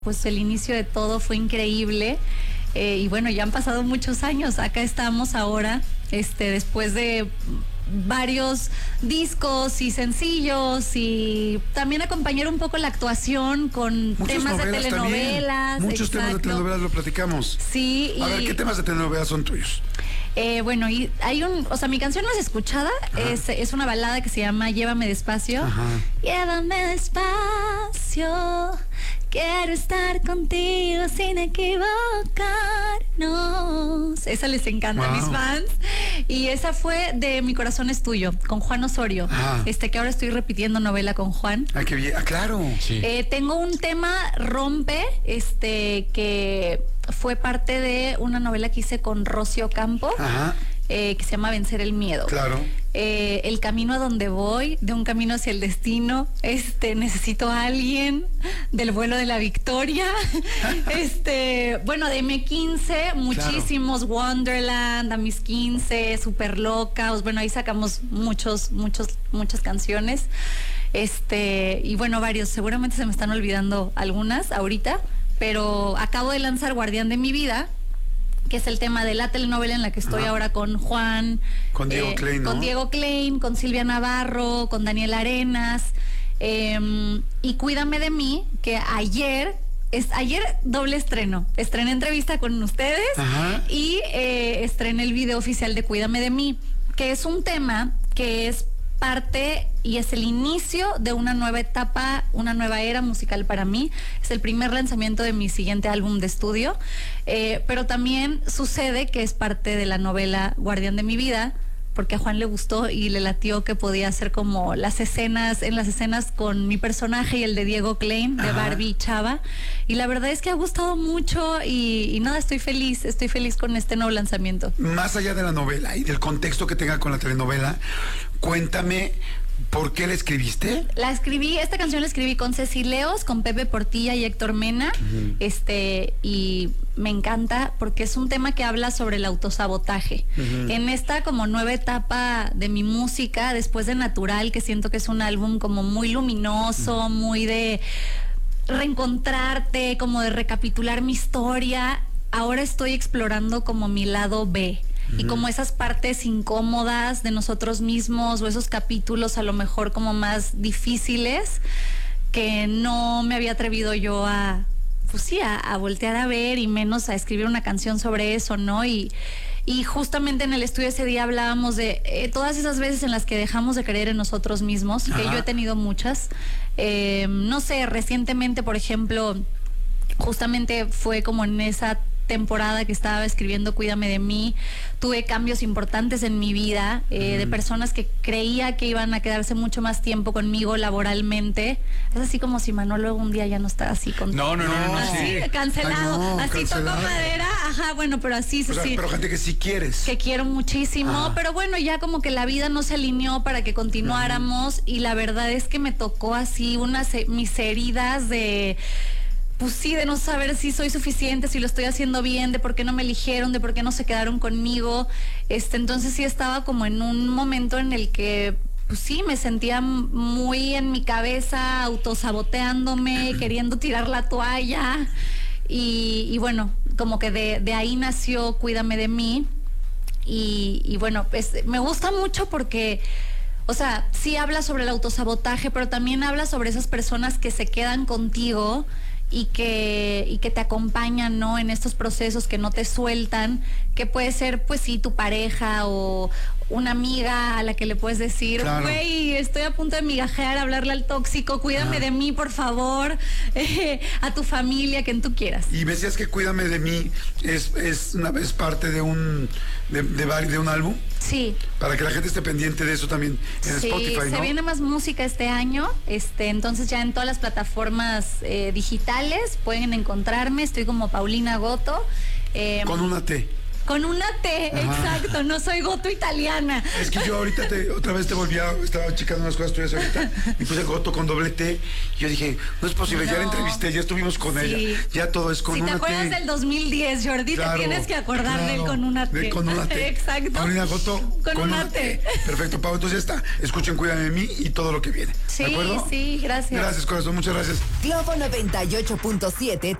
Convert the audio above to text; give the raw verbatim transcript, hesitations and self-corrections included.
Pues el inicio de todo fue increíble eh, y bueno, ya han pasado muchos años. Acá estamos ahora, este, después de varios discos y sencillos y también acompañar un poco la actuación con Muchas temas de novelas telenovelas. también. Muchos exacto. temas de telenovelas lo platicamos. Sí. A y... ver, ¿qué temas de telenovelas son tuyos? Eh, bueno, y hay un, o sea, mi canción más escuchada es, es una balada que se llama Llévame Despacio. Ajá. Llévame despacio, quiero estar contigo sin equivocarnos. Esa les encanta Wow. a mis fans. Y esa fue de Mi Corazón es Tuyo, con Juan Osorio. Ajá. Este, que ahora estoy repitiendo novela con Juan. Ah, qué bien. Ah, claro. Sí. Eh, tengo un tema Rompe, este, que fue parte de una novela que hice con Rocío Campo, Ajá. eh, que se llama Vencer el Miedo. Claro. Eh, el camino a donde voy, de un camino hacia el destino, este, necesito a alguien, del vuelo de la victoria, este, bueno, de eme quince, muchísimos, claro. Wonderland, a mis quince, Super Locas, bueno, ahí sacamos muchos, muchos, muchas canciones, este, y bueno, varios, seguramente se me están olvidando algunas ahorita, pero acabo de lanzar Guardián de mi vida, que es el tema de la telenovela en la que estoy. Ajá. Ahora con Juan, con Diego eh, Klein, ¿no? Con Diego Klein, con Silvia Navarro, con Daniel Arenas, eh, y Cuídame de mí, que ayer, es, ayer doble estreno, estrené entrevista con ustedes. Ajá. Y eh, estrené el video oficial de Cuídame de mí, que es un tema que es parte y es el inicio de una nueva etapa, una nueva era musical para mí. Es el primer lanzamiento de mi siguiente álbum de estudio, eh, pero también sucede que es parte de la novela Guardián de mi vida, porque a Juan le gustó y le latió que podía hacer como las escenas, en las escenas con mi personaje y el de Diego Klein, de Ajá. Barbie y Chava, y la verdad es que ha gustado mucho y, y nada, estoy feliz, estoy feliz con este nuevo lanzamiento. Más allá de la novela y del contexto que tenga con la telenovela, cuéntame, ¿por qué la escribiste? La escribí, esta canción la escribí con Ceci Leos, con Pepe Portilla y Héctor Mena, uh-huh. este, y me encanta porque es un tema que habla sobre el autosabotaje. Uh-huh. En esta como nueva etapa de mi música, después de Natural, que siento que es un álbum como muy luminoso, uh-huh. muy de reencontrarte, como de recapitular mi historia, ahora estoy explorando como mi lado B. Y como esas partes incómodas de nosotros mismos o esos capítulos a lo mejor como más difíciles que no me había atrevido yo a, pues sí, a, a voltear a ver y menos a escribir una canción sobre eso, ¿no? Y, y justamente en el estudio ese día hablábamos de eh, todas esas veces en las que dejamos de creer en nosotros mismos, Ajá. que yo he tenido muchas. Eh, no sé, recientemente, por ejemplo, justamente fue como en esa temporada que estaba escribiendo Cuídame de mí, tuve cambios importantes en mi vida, eh, mm. de personas que creía que iban a quedarse mucho más tiempo conmigo laboralmente. Es así como si Manolo un día ya no está así con No, no, no, no, no así, sí. cancelado, Ay, no, así cancelado. tocó madera, ajá, bueno, pero así, o sea, sí. Pero gente que sí quieres. Que quiero muchísimo, ah. pero bueno, ya como que la vida no se alineó para que continuáramos mm. y la verdad es que me tocó así unas mis heridas de pues sí, de no saber si soy suficiente, si lo estoy haciendo bien, de por qué no me eligieron, de por qué no se quedaron conmigo. Este, entonces sí estaba como en un momento en el que, pues sí, me sentía muy en mi cabeza, autosaboteándome, queriendo tirar la toalla. Y, y bueno, como que de, de ahí nació Cuídame de mí. Y, y bueno, pues me gusta mucho porque, o sea, sí habla sobre el autosabotaje, pero también habla sobre esas personas que se quedan contigo y que, y que te acompañan, ¿no? En estos procesos, que no te sueltan, que puede ser, pues sí, tu pareja o una amiga a la que le puedes decir, güey, claro. estoy a punto de migajear, hablarle al tóxico, cuídame ah. de mí, por favor, eh, a tu familia, quien tú quieras. Y me decías que Cuídame de mí es, es una vez parte de un, de, de, de un álbum. Sí. Para que la gente esté pendiente de eso también en sí, Spotify, ¿no? Se viene más música este año, este, entonces ya en todas las plataformas eh, digitales pueden encontrarme, estoy como Paulina Goto. Eh, con una T. Con una T, Ajá. exacto, no soy goto italiana. Es que yo ahorita te, otra vez te volví a, estaba checando unas cosas tuyas ahorita y puse Goto con doble T. Y yo dije, no es posible, ya la No. entrevisté, ya estuvimos con Sí. ella. Ya todo es con Si una te acuerdas T. del dos mil diez, Jordi, Claro, te tienes que acordar de él claro, con una T. de con una T. Exacto. Paulina Goto Con una T. Perfecto, Pau, entonces ya está. Escuchen, cuídame de mí y todo lo que viene. Sí, ¿De acuerdo? sí, gracias. Gracias, corazón, muchas gracias. Globo noventa y ocho punto siete